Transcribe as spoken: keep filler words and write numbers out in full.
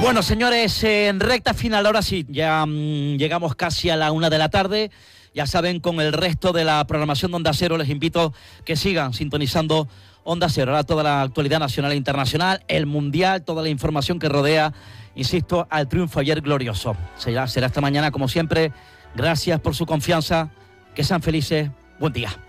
Bueno, señores, en recta final, ahora sí, ya mmm, llegamos casi a la una de la tarde. Ya saben, con el resto de la programación de Onda Cero les invito que sigan sintonizando Onda Cero. Ahora toda la actualidad nacional e internacional, el Mundial, toda la información que rodea, insisto, al triunfo ayer glorioso. Será, será esta mañana, como siempre. Gracias por su confianza. Que sean felices. Buen día.